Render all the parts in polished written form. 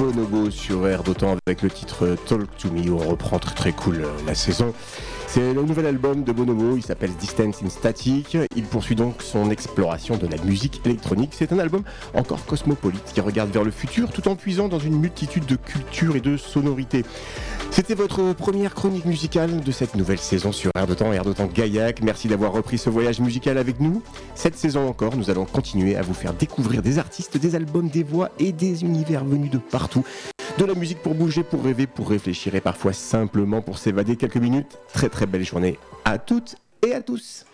Bonobo sur Air d'Otan avec le titre Talk to Me, où on reprend très cool la saison. C'est le nouvel album de Bonobo, il s'appelle Distance in Static. Il poursuit donc son exploration de la musique électronique. C'est un album encore cosmopolite qui regarde vers le futur tout en puisant dans une multitude de cultures et de sonorités. C'était votre première chronique musicale de cette nouvelle saison sur Air d'Otan Gaillac. Merci d'avoir repris ce voyage musical avec nous. Cette saison encore, nous allons continuer à vous faire découvrir des artistes, des albums, des voix et des univers venus de partout. De la musique pour bouger, pour rêver, pour réfléchir et parfois simplement pour s'évader quelques minutes. Très très belle journée à toutes et à tous.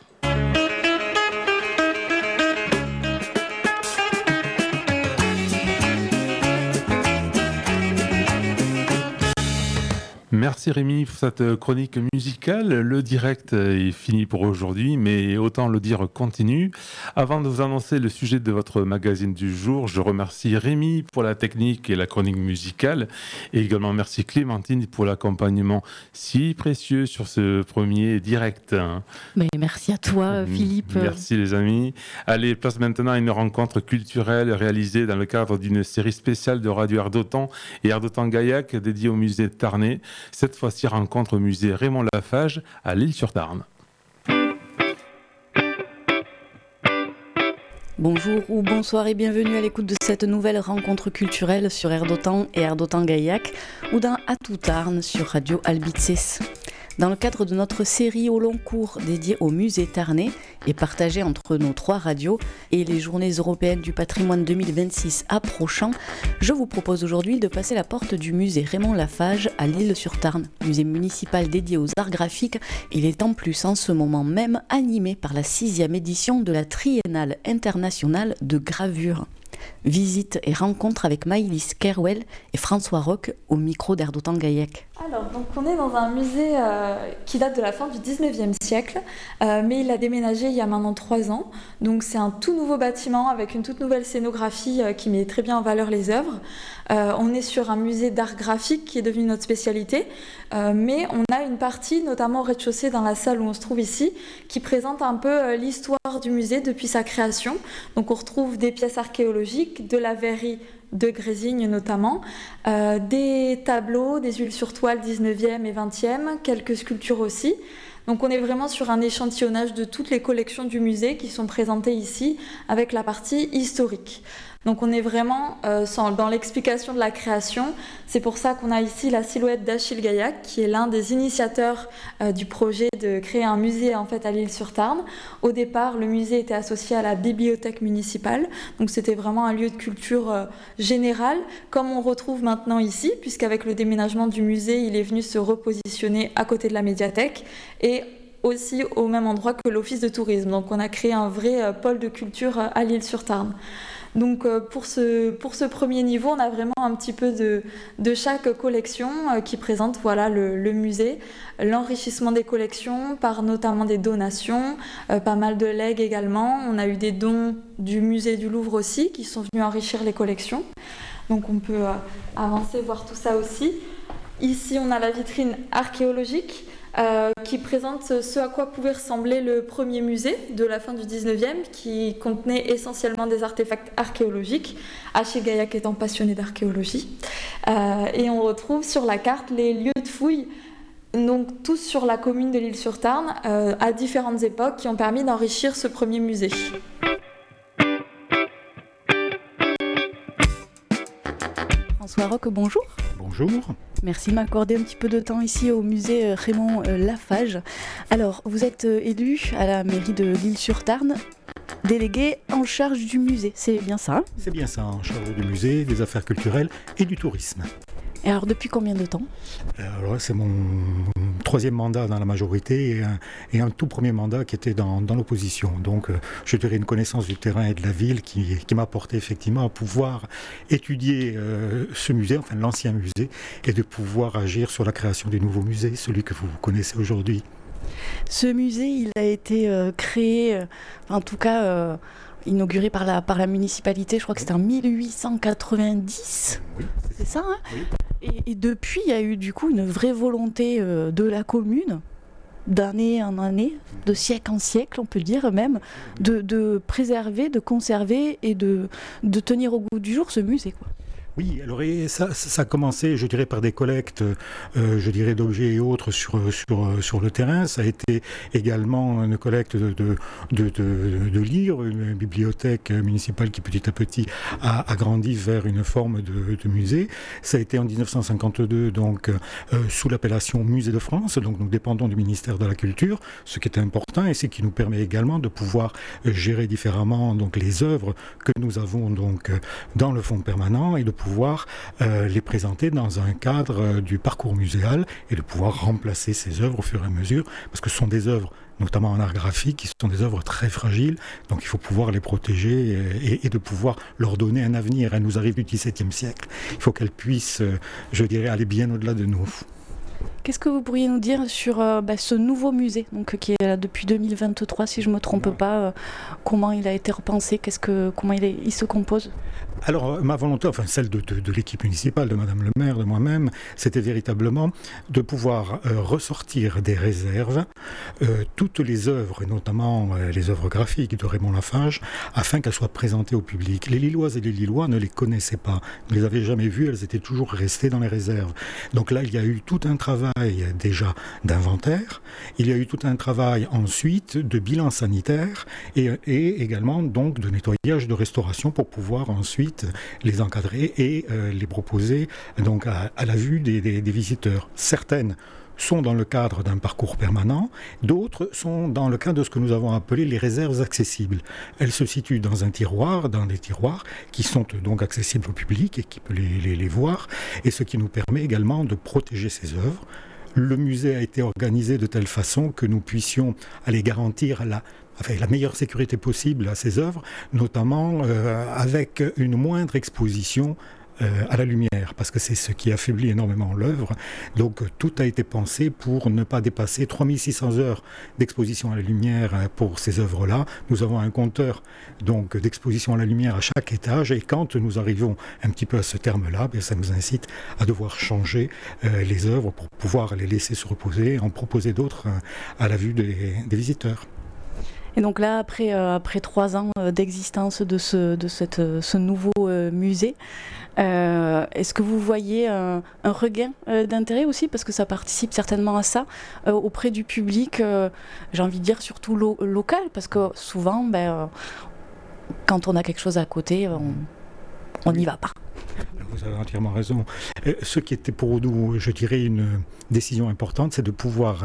Merci Rémi pour cette chronique musicale. Le direct est fini pour aujourd'hui, mais autant le dire continue. Avant de vous annoncer le sujet de votre magazine du jour, je remercie Rémi pour la technique et la chronique musicale. Et également merci Clémentine pour l'accompagnement si précieux sur ce premier direct. Mais merci à toi Philippe. Merci les amis. Allez, place maintenant à une rencontre culturelle réalisée dans le cadre d'une série spéciale de Radio Air d'Otan et Air d'Otan Gaillac dédiée au musée de Tarnais. Cette fois-ci, rencontre au musée Raymond Lafage à l'Isle-sur-Tarn. Bonjour ou bonsoir et bienvenue à l'écoute de cette nouvelle rencontre culturelle sur Air d'Otan et Air d'Otan Gaillac ou dans À tout Tarn sur Radio Albitses. Dans le cadre de notre série au long cours dédiée au musée Tarnais et partagée entre nos 3 radios et les journées européennes du patrimoine 2026 approchant, je vous propose aujourd'hui de passer la porte du musée Raymond Lafage à l'Isle-sur-Tarn, musée municipal dédié aux arts graphiques. Il est en plus en ce moment même animé par la 6e édition de la Triennale internationale de gravure. Visite et rencontre avec Maïlis Kerwell et François Roch au micro d'Air d'Otan Gaillac. Alors, donc on est dans un musée qui date de la fin du 19e siècle, mais il a déménagé il y a maintenant 3 ans. Donc c'est un tout nouveau bâtiment avec une toute nouvelle scénographie qui met très bien en valeur les œuvres. On est sur un musée d'art graphique qui est devenu notre spécialité, mais on a une partie, notamment au rez-de-chaussée dans la salle où on se trouve ici, qui présente un peu l'histoire du musée depuis sa création. Donc on retrouve des pièces archéologiques, de la verrerie de Grésigne notamment, des tableaux, des huiles sur toile 19e et 20e, quelques sculptures aussi. Donc on est vraiment sur un échantillonnage de toutes les collections du musée qui sont présentées ici avec la partie historique. Donc on est vraiment dans l'explication de la création. C'est pour ça qu'on a ici la silhouette d'Achille Gaillac, qui est l'un des initiateurs du projet de créer un musée en fait à l'Isle-sur-Tarn. Au départ, le musée était associé à la bibliothèque municipale, donc c'était vraiment un lieu de culture générale, comme on retrouve maintenant ici, puisqu'avec le déménagement du musée, il est venu se repositionner à côté de la médiathèque et aussi au même endroit que l'office de tourisme. Donc on a créé un vrai pôle de culture à l'Isle-sur-Tarn. Donc pour ce premier niveau, on a vraiment un petit peu de chaque collection qui présente le musée, l'enrichissement des collections par notamment des donations, pas mal de legs également. On a eu des dons du musée du Louvre aussi qui sont venus enrichir les collections. Donc on peut avancer, voir tout ça aussi. Ici, on a la vitrine archéologique qui présente ce à quoi pouvait ressembler le premier musée de la fin du 19e, qui contenait essentiellement des artefacts archéologiques, Achille Gaillac étant passionné d'archéologie. Et on retrouve sur la carte les lieux de fouilles, donc tous sur la commune de l'Isle-sur-Tarn, à différentes époques, qui ont permis d'enrichir ce premier musée. François Roch, bonjour. Bonjour. Merci de m'accorder un petit peu de temps ici au musée Raymond Lafage. Alors, vous êtes élu à la mairie de l'Isle-sur-Tarn, délégué en charge du musée, c'est bien ça hein ? C'est bien ça, en charge du musée, des affaires culturelles et du tourisme. Et alors, depuis combien de temps ? Alors, c'est mon 3e mandat dans la majorité et un tout premier mandat qui était dans l'opposition. Donc, je dirais une connaissance du terrain et de la ville qui m'a porté effectivement à pouvoir étudier ce musée, enfin l'ancien musée, et de pouvoir agir sur la création du nouveau musée, celui que vous connaissez aujourd'hui. Ce musée, il a été créé, en tout cas inauguré par la municipalité, je crois que c'était en 1890. Oui, c'est ça hein oui. Et depuis, il y a eu du coup une vraie volonté de la commune, d'année en année, de siècle en siècle, on peut dire même, de préserver, de conserver et de tenir au goût du jour ce musée, quoi. Oui, alors ça a commencé, je dirais, par des collectes, je dirais, d'objets et autres sur le terrain. Ça a été également une collecte de livres, une bibliothèque municipale qui petit à petit a grandi vers une forme de musée. Ça a été en 1952, donc sous l'appellation Musée de France, donc nous dépendons du ministère de la Culture, ce qui est important et ce qui nous permet également de pouvoir gérer différemment donc les œuvres que nous avons donc dans le fonds permanent et de pouvoir les présenter dans un cadre du parcours muséal et de pouvoir remplacer ces œuvres au fur et à mesure, parce que ce sont des œuvres, notamment en art graphique, qui sont des œuvres très fragiles, donc il faut pouvoir les protéger et de pouvoir leur donner un avenir. Elles nous arrivent du XVIIe siècle, il faut qu'elles puissent, je dirais, aller bien au-delà de nous. Qu'est-ce que vous pourriez nous dire sur ce nouveau musée donc, qui est là depuis 2023, si je ne me trompe pas, comment il a été repensé, comment il se compose? Alors, ma volonté, enfin celle de l'équipe municipale, de Madame le maire, de moi-même, c'était véritablement de pouvoir ressortir des réserves toutes les œuvres, et notamment les œuvres graphiques de Raymond Lafage, afin qu'elles soient présentées au public. Les Lilloises et les Lillois ne les connaissaient pas, ne les avaient jamais vues, elles étaient toujours restées dans les réserves. Donc là, il y a eu tout un travail déjà d'inventaire, il y a eu tout un travail ensuite de bilan sanitaire et également donc de nettoyage, de restauration pour pouvoir ensuite les encadrer et les proposer donc à la vue des visiteurs. Certaines sont dans le cadre d'un parcours permanent, d'autres sont dans le cadre de ce que nous avons appelé les réserves accessibles. Elles se situent dans un tiroir, dans des tiroirs qui sont donc accessibles au public et qui peut les voir, et ce qui nous permet également de protéger ces œuvres. Le musée a été organisé de telle façon que nous puissions aller garantir la meilleure sécurité possible à ces œuvres, notamment avec une moindre exposition à la lumière, parce que c'est ce qui affaiblit énormément l'œuvre. Donc tout a été pensé pour ne pas dépasser 3600 heures d'exposition à la lumière pour ces œuvres-là. Nous avons un compteur donc d'exposition à la lumière à chaque étage, et quand nous arrivons un petit peu à ce terme-là, ça nous incite à devoir changer les œuvres pour pouvoir les laisser se reposer, en proposer d'autres à la vue des visiteurs. Et donc là, après 3 ans d'existence de ce nouveau musée, est-ce que vous voyez un regain d'intérêt aussi, parce que ça participe certainement à ça, auprès du public, j'ai envie de dire surtout local, parce que souvent, quand on a quelque chose à côté, on n'y va pas. Vous avez entièrement raison. Ce qui était pour nous, je dirais, une décision importante, c'est de pouvoir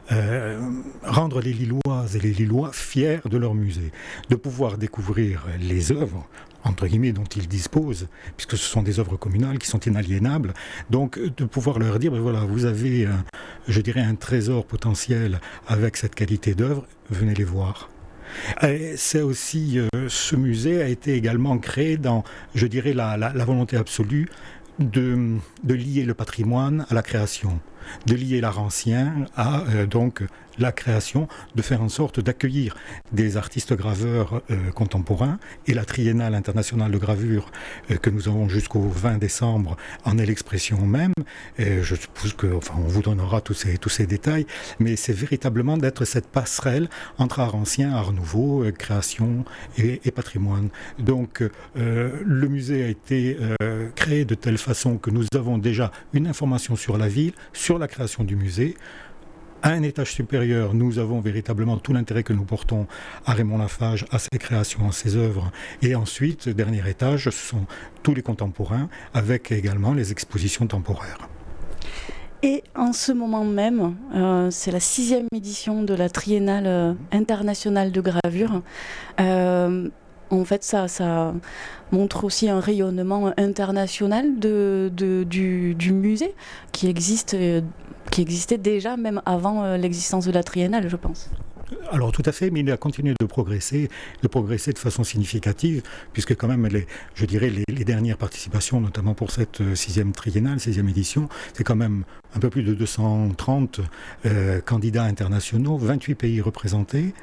rendre les Lilloises et les Lillois fiers de leur musée, de pouvoir découvrir les œuvres entre guillemets, dont ils disposent, puisque ce sont des œuvres communales qui sont inaliénables. Donc, de pouvoir leur dire, voilà, vous avez, je dirais, un trésor potentiel avec cette qualité d'œuvre, venez les voir. Et c'est aussi, ce musée a été également créé dans, je dirais, la volonté absolue de lier le patrimoine à la création, de lier l'art ancien à donc la création, de faire en sorte d'accueillir des artistes graveurs contemporains, et la Triennale internationale de gravure que nous avons jusqu'au 20 décembre en est l'expression même. Et je suppose que, on vous donnera tous ces détails, mais c'est véritablement d'être cette passerelle entre art ancien, art nouveau, création et patrimoine. Donc le musée a été créé de telle façon que nous avons déjà une information sur la ville, sur la création du musée. À un étage supérieur, nous avons véritablement tout l'intérêt que nous portons à Raymond Lafage, à ses créations, à ses œuvres. Et ensuite, dernier étage, ce sont tous les contemporains, avec également les expositions temporaires. Et en ce moment même, c'est la 6e édition de la Triennale internationale de gravure. En fait, ça montre aussi un rayonnement international du musée qui existait déjà même avant l'existence de la Triennale, je pense. Alors tout à fait, mais il a continué de progresser de façon significative, puisque quand même, je dirais, les dernières participations, notamment pour cette 6e triennale, 6e édition, c'est quand même un peu plus de 230 candidats internationaux, 28 pays représentés,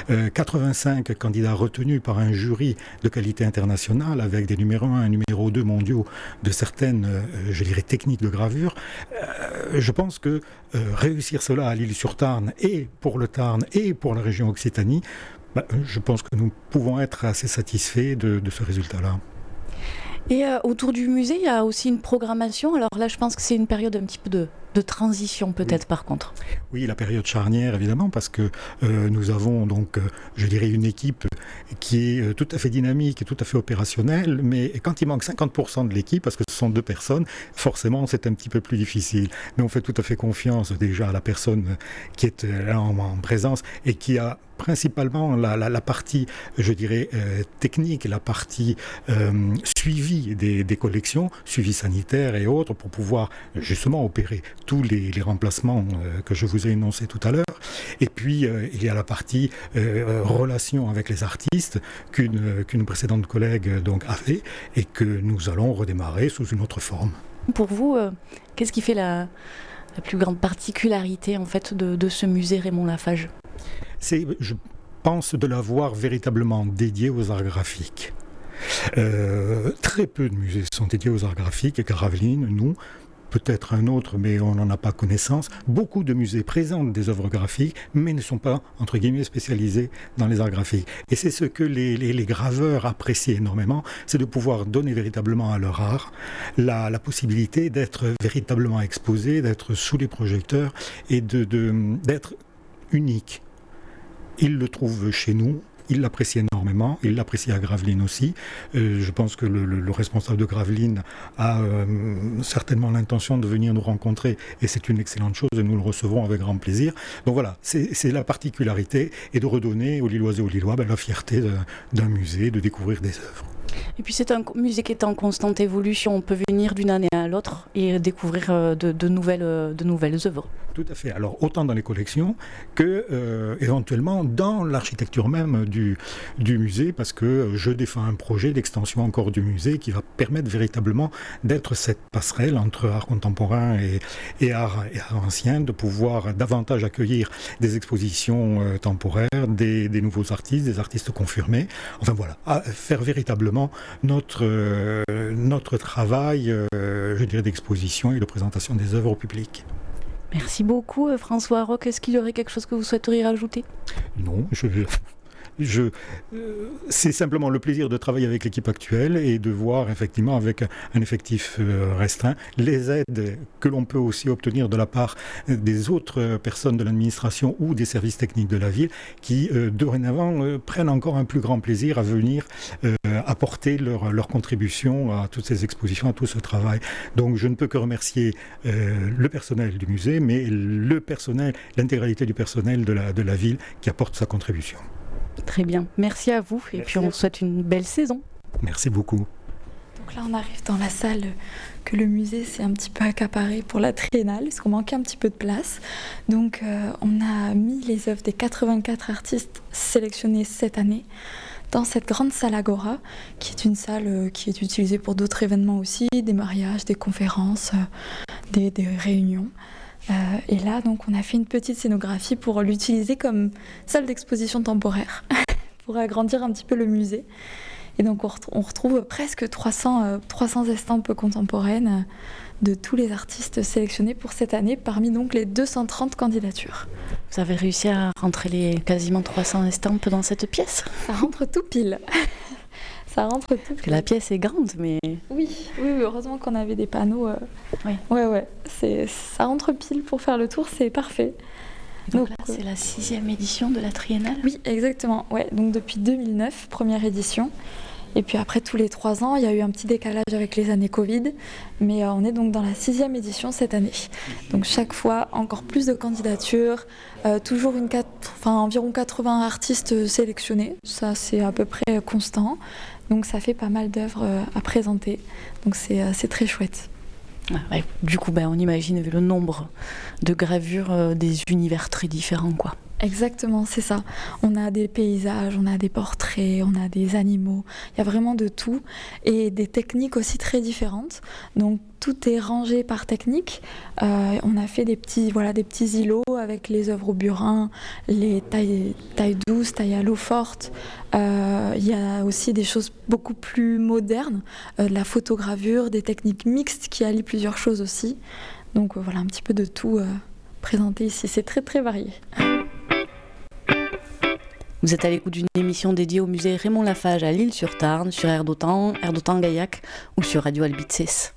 85 candidats retenus par un jury de qualité internationale, avec des numéros 1 et numéro 2 mondiaux de certaines, je dirais, techniques de gravure. Je pense que réussir cela à l'Isle-sur-Tarn, et pour le Tarn, et pour la région Occitanie, je pense que nous pouvons être assez satisfaits de ce résultat-là. Et autour du musée, il y a aussi une programmation. Alors là, je pense que c'est une période un petit peu de transition peut-être par contre. Oui, la période charnière évidemment, parce que nous avons donc, je dirais, une équipe qui est tout à fait dynamique et tout à fait opérationnelle, mais quand il manque 50% de l'équipe, parce que ce sont 2 personnes, forcément c'est un petit peu plus difficile. Mais on fait tout à fait confiance déjà à la personne qui est là en présence et qui a principalement la partie, je dirais, technique, la partie suivi des collections, suivi sanitaire et autres, pour pouvoir justement opérer tous les remplacements que je vous ai énoncés tout à l'heure. Et puis, il y a la partie relation avec les artistes qu'une précédente collègue donc, a fait et que nous allons redémarrer sous une autre forme. Pour vous, qu'est-ce qui fait la plus grande particularité en fait, de ce musée Raymond Lafage ? C'est, je pense, de l'avoir véritablement dédié aux arts graphiques. Très peu de musées sont dédiés aux arts graphiques, et Gravelines, nous, peut-être un autre, mais on n'en a pas connaissance. Beaucoup de musées présentent des œuvres graphiques, mais ne sont pas, entre guillemets, spécialisés dans les arts graphiques. Et c'est ce que les graveurs apprécient énormément, c'est de pouvoir donner véritablement à leur art la possibilité d'être véritablement exposé, d'être sous les projecteurs et d'être unique. Ils le trouvent chez nous. Il l'apprécie énormément, il l'apprécie à Gravelines aussi. Je pense que le responsable de Gravelines a certainement l'intention de venir nous rencontrer et c'est une excellente chose et nous le recevons avec grand plaisir. Donc voilà, c'est la particularité et de redonner aux Lilloises et aux Lillois la fierté d'un musée, de découvrir des œuvres. Et puis c'est un musée qui est en constante évolution, on peut venir d'une année à l'autre et découvrir de nouvelles œuvres. Tout à fait, alors autant dans les collections que éventuellement dans l'architecture même du musée, parce que je défends un projet d'extension encore du musée qui va permettre véritablement d'être cette passerelle entre art contemporain et art ancien, de pouvoir davantage accueillir des expositions temporaires, des nouveaux artistes, des artistes confirmés, enfin voilà, à faire véritablement notre travail, je dirais, d'exposition et de présentation des œuvres au public. Merci beaucoup François Roch. Est-ce qu'il y aurait quelque chose que vous souhaiteriez rajouter ? Non, c'est simplement le plaisir de travailler avec l'équipe actuelle et de voir effectivement avec un effectif restreint les aides que l'on peut aussi obtenir de la part des autres personnes de l'administration ou des services techniques de la ville qui dorénavant prennent encore un plus grand plaisir à venir apporter leur contribution à toutes ces expositions, à tout ce travail. Donc je ne peux que remercier le personnel du musée, mais l'intégralité du personnel de la ville qui apporte sa contribution. Très bien, merci à vous et puis on vous souhaite une belle saison. Merci beaucoup. Donc là on arrive dans la salle que le musée s'est un petit peu accaparé pour la triennale, parce qu'on manquait un petit peu de place. Donc on a mis les œuvres des 84 artistes sélectionnés cette année dans cette grande salle Agora, qui est une salle qui est utilisée pour d'autres événements aussi, des mariages, des conférences, des réunions. Et là, donc, on a fait une petite scénographie pour l'utiliser comme salle d'exposition temporaire, pour agrandir un petit peu le musée. Et donc, on retrouve presque 300 estampes contemporaines de tous les artistes sélectionnés pour cette année, parmi donc les 230 candidatures. Vous avez réussi à rentrer les quasiment 300 estampes dans cette pièce ? Ça rentre tout pile. Ça rentre tout. Parce que la pièce est grande, mais... Oui, heureusement qu'on avait des panneaux. Oui. Ouais, ça rentre pile pour faire le tour, c'est parfait. Donc là, c'est la 6e édition de la triennale ? Oui, exactement. Ouais, donc depuis 2009, première édition. Et puis après, tous les 3 ans, il y a eu un petit décalage avec les années Covid. Mais on est donc dans la 6e édition cette année. Donc chaque fois, encore plus de candidatures. Toujours environ 80 artistes sélectionnés. Ça, c'est à peu près constant. Donc ça fait pas mal d'œuvres à présenter. Donc c'est très chouette. Ouais, du coup, on imagine, vu le nombre de gravures, des univers très différents, quoi. Exactement, c'est ça. On a des paysages, on a des portraits, on a des animaux. Il y a vraiment de tout. Et des techniques aussi très différentes. Donc tout est rangé par technique. On a fait des petits îlots avec les œuvres au burin, les tailles douces, tailles à l'eau forte. Il y a aussi des choses beaucoup plus modernes, de la photogravure, des techniques mixtes qui allient plusieurs choses aussi. Donc voilà, un petit peu de tout présenté ici. C'est très très varié. Vous êtes à l'écoute d'une émission dédiée au musée Raymond Lafage à L'Isle-sur-Tarn, sur Air d'Otan Gaillac ou sur Radio Albitzes.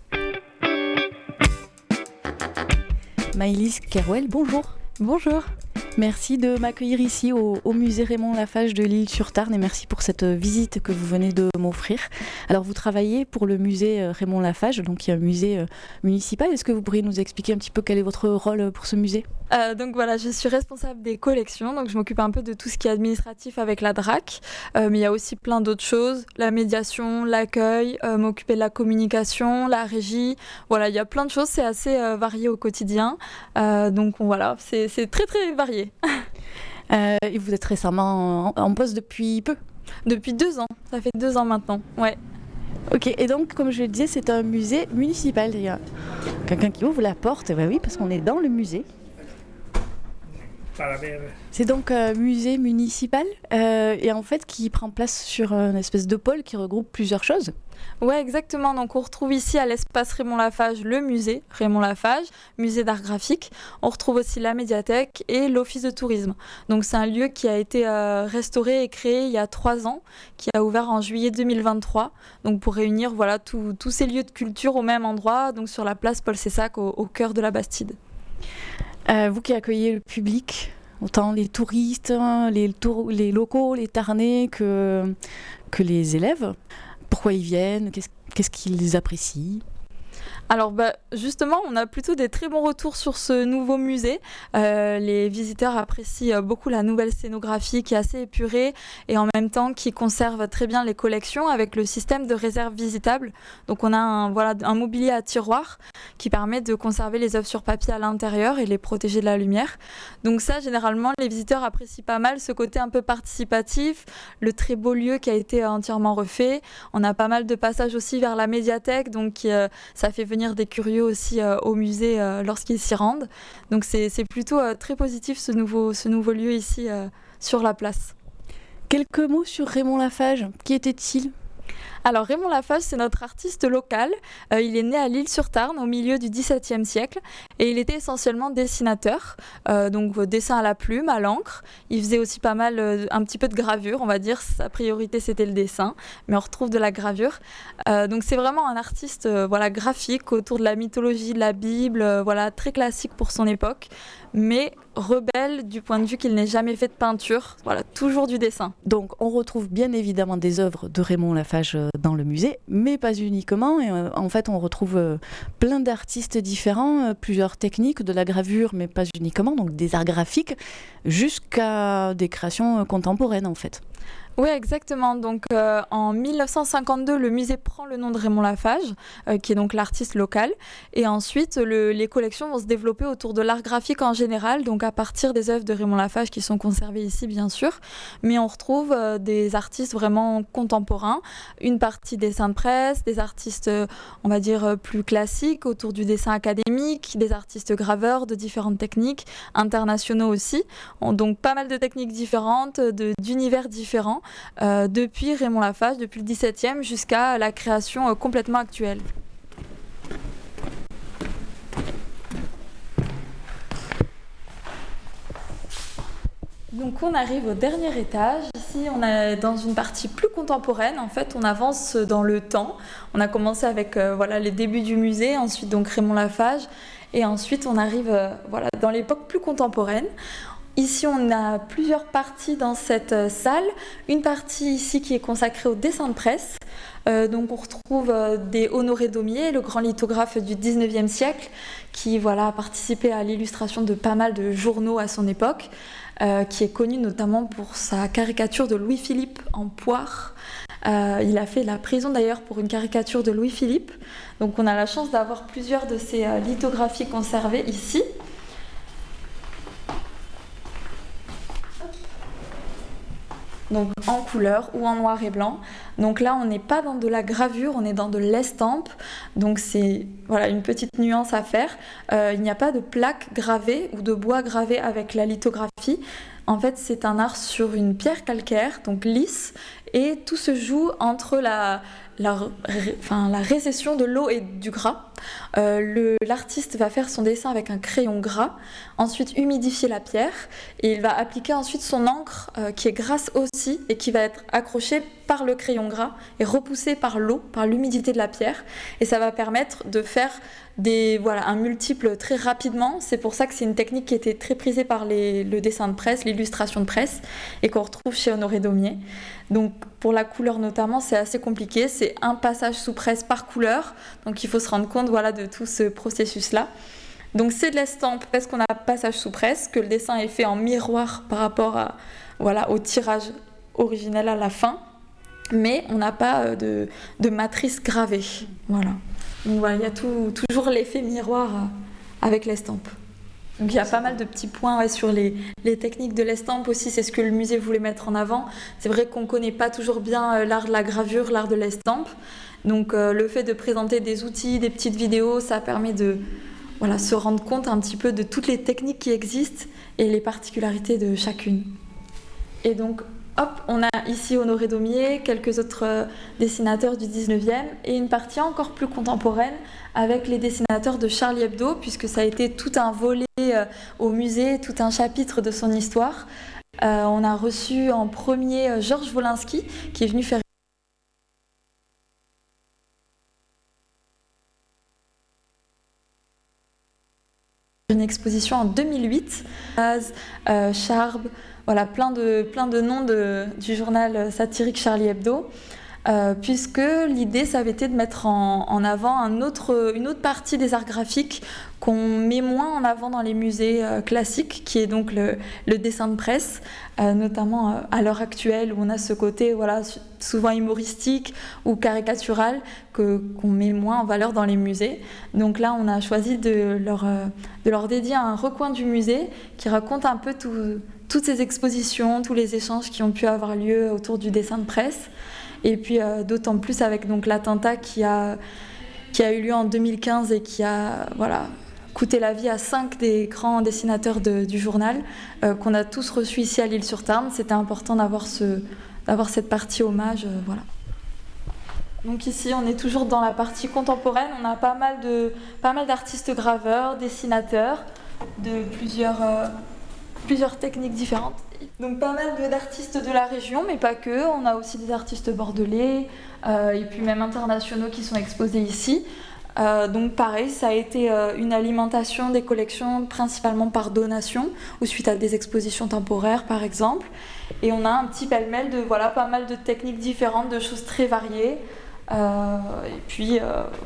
Maëlys Kerouel, bonjour. Bonjour. Merci de m'accueillir ici au musée Raymond Lafage de L'Isle-sur-Tarn et merci pour cette visite que vous venez de m'offrir. Alors vous travaillez pour le musée Raymond Lafage, donc qui est un musée municipal. Est-ce que vous pourriez nous expliquer un petit peu quel est votre rôle pour ce musée ? Donc voilà, je suis responsable des collections, donc je m'occupe un peu de tout ce qui est administratif avec la DRAC, mais il y a aussi plein d'autres choses, la médiation, l'accueil, m'occuper de la communication, la régie, voilà, il y a plein de choses, c'est assez varié au quotidien, donc voilà, c'est très très varié. Et vous êtes récemment en poste depuis peu ? Depuis 2 ans, ça fait 2 ans maintenant, ouais. Ok, et donc comme je le disais, c'est un musée municipal, il y a quelqu'un qui ouvre la porte, bah oui, parce qu'on est dans le musée. C'est donc un musée municipal et en fait qui prend place sur une espèce de pôle qui regroupe plusieurs choses. Ouais, exactement. Donc on retrouve ici à l'espace Raymond Lafage le musée Raymond Lafage, musée d'art graphique. On retrouve aussi la médiathèque et l'office de tourisme. Donc c'est un lieu qui a été restauré et créé il y a 3 ans, qui a ouvert en juillet 2023. Donc pour réunir voilà tous ces lieux de culture au même endroit, donc sur la place Paul Cessac au cœur de la Bastide. Vous qui accueillez le public, autant les touristes, les locaux, les Tarnais que les élèves, pourquoi ils viennent, qu'est-ce qu'ils apprécient ? Alors justement, on a plutôt des très bons retours sur ce nouveau musée. Les visiteurs apprécient beaucoup la nouvelle scénographie qui est assez épurée et en même temps qui conserve très bien les collections avec le système de réserve visitable. Donc on a un mobilier à tiroir qui permet de conserver les œuvres sur papier à l'intérieur et les protéger de la lumière. Donc ça, généralement, les visiteurs apprécient pas mal ce côté un peu participatif, le très beau lieu qui a été entièrement refait. On a pas mal de passages aussi vers la médiathèque, donc ça fait venir des curieux aussi au musée lorsqu'ils s'y rendent. Donc c'est plutôt très positif ce nouveau lieu ici sur la place. Quelques mots sur Raymond Lafage. Qui était-il ? Alors Raymond Lafage, c'est notre artiste local. Il est né à L'Isle-sur-Tarn au milieu du XVIIe siècle et il était essentiellement dessinateur, donc dessin à la plume, à l'encre. Il faisait aussi pas mal, un petit peu de gravure, on va dire. Sa priorité, c'était le dessin, mais on retrouve de la gravure. Donc c'est vraiment un artiste graphique autour de la mythologie, de la Bible, très classique pour son époque, mais rebelle du point de vue qu'il n'ait jamais fait de peinture, toujours du dessin. Donc on retrouve bien évidemment des œuvres de Raymond Lafage dans le musée, mais pas uniquement. Et, en fait, on retrouve plein d'artistes différents, plusieurs techniques, de la gravure, mais pas uniquement, donc des arts graphiques, jusqu'à des créations contemporaines en fait. Oui, exactement. Donc, en 1952, le musée prend le nom de Raymond Lafage, qui est donc l'artiste local. Et ensuite, les collections vont se développer autour de l'art graphique en général, donc à partir des œuvres de Raymond Lafage qui sont conservées ici, bien sûr. Mais on retrouve des artistes vraiment contemporains, une partie dessin de presse, des artistes, on va dire, plus classiques autour du dessin académique, des artistes graveurs de différentes techniques, internationaux aussi. Donc, pas mal de techniques différentes, d'univers différents. Depuis Raymond Lafage, depuis le XVIIe jusqu'à la création complètement actuelle. Donc on arrive au dernier étage. Ici on est dans une partie plus contemporaine. En fait on avance dans le temps. On a commencé avec les débuts du musée, ensuite donc Raymond Lafage et ensuite on arrive dans l'époque plus contemporaine. Ici, on a plusieurs parties dans cette salle. Une partie ici qui est consacrée au dessin de presse. Donc on retrouve des Honoré Daumier, le grand lithographe du 19e siècle, qui a participé à l'illustration de pas mal de journaux à son époque, qui est connu notamment pour sa caricature de Louis-Philippe en poire. Il a fait la prison d'ailleurs pour une caricature de Louis-Philippe. Donc on a la chance d'avoir plusieurs de ces lithographies conservées ici. Donc en couleur ou en noir et blanc. Donc là, on n'est pas dans de la gravure, on est dans de l'estampe. Donc c'est une petite nuance à faire. Il n'y a pas de plaque gravée ou de bois gravé avec la lithographie. En fait, c'est un art sur une pierre calcaire, donc lisse, et tout se joue entre la récession de l'eau et du gras. L'artiste va faire son dessin avec un crayon gras, ensuite humidifier la pierre et il va appliquer ensuite son encre qui est grasse aussi et qui va être accrochée par le crayon gras et repoussée par l'eau, par l'humidité de la pierre, et ça va permettre de faire un multiple très rapidement. C'est pour ça que c'est une technique qui était très prisée par le dessin de presse, l'illustration de presse, et qu'on retrouve chez Honoré Daumier. Donc pour la couleur notamment, c'est assez compliqué, c'est un passage sous presse par couleur, donc il faut se rendre compte de tout ce processus-là. Donc c'est de l'estampe parce qu'on a passage sous presse, que le dessin est fait en miroir par rapport au tirage originel à la fin, mais on n'a pas de matrice gravée. Voilà. Donc voilà, il y a toujours l'effet miroir avec l'estampe. Donc il y a pas mal de petits points sur les techniques de l'estampe aussi, c'est ce que le musée voulait mettre en avant. C'est vrai qu'on ne connaît pas toujours bien l'art de la gravure, l'art de l'estampe. Donc le fait de présenter des outils, des petites vidéos, ça permet de se rendre compte un petit peu de toutes les techniques qui existent et les particularités de chacune. Et donc on a ici Honoré Daumier, quelques autres dessinateurs du 19e et une partie encore plus contemporaine avec les dessinateurs de Charlie Hebdo, puisque ça a été tout un volet au musée, tout un chapitre de son histoire. On a reçu en premier Georges Wolinski, qui est venu faire une exposition en 2008. Charb, plein de noms du journal satirique Charlie Hebdo, puisque l'idée, ça avait été de mettre en avant une autre partie des arts graphiques qu'on met moins en avant dans les musées classiques, qui est donc le dessin de presse, notamment à l'heure actuelle où on a ce côté souvent humoristique ou caricatural qu'on met moins en valeur dans les musées. Donc là, on a choisi de leur dédier un recoin du musée qui raconte un peu toutes ces expositions, tous les échanges qui ont pu avoir lieu autour du dessin de presse. Et puis d'autant plus avec donc l'attentat qui a eu lieu en 2015 et qui a coûté la vie à 5 des grands dessinateurs du journal, qu'on a tous reçus ici à l'Isle-sur-Tarn. C'était important d'avoir cette partie hommage. Donc ici, on est toujours dans la partie contemporaine. On a pas mal d'artistes graveurs, dessinateurs, de plusieurs techniques différentes. Donc pas mal d'artistes de la région, mais pas que. On a aussi des artistes bordelais et puis même internationaux qui sont exposés ici. Donc pareil, ça a été une alimentation des collections principalement par donation ou suite à des expositions temporaires par exemple. Et on a un petit pêle-mêle de pas mal de techniques différentes, de choses très variées. Et puis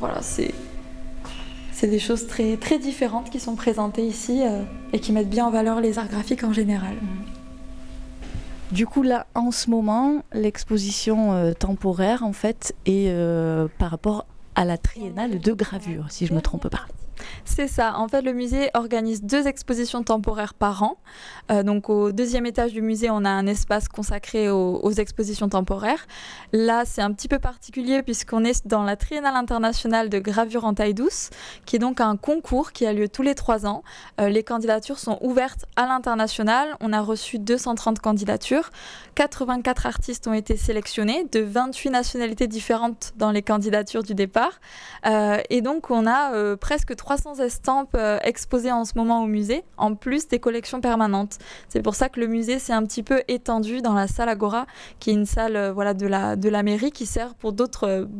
c'est des choses très, très différentes qui sont présentées ici et qui mettent bien en valeur les arts graphiques en général. Du coup, là, en ce moment, l'exposition temporaire, en fait, est par rapport à la triennale de gravure, si je ne me trompe pas. C'est ça. En fait, le musée organise 2 expositions temporaires par an. Donc, au 2e étage du musée, on a un espace consacré aux expositions temporaires. Là, c'est un petit peu particulier puisqu'on est dans la Triennale internationale de gravure en taille douce, qui est donc un concours qui a lieu tous les 3 ans. Les candidatures sont ouvertes à l'international. On a reçu 230 candidatures. 84 artistes ont été sélectionnés de 28 nationalités différentes dans les candidatures du départ. Et donc, on a presque 300 estampes exposées en ce moment au musée, en plus des collections permanentes. C'est pour ça que le musée s'est un petit peu étendu dans la salle Agora, qui est une salle de la mairie qui sert pour d'autres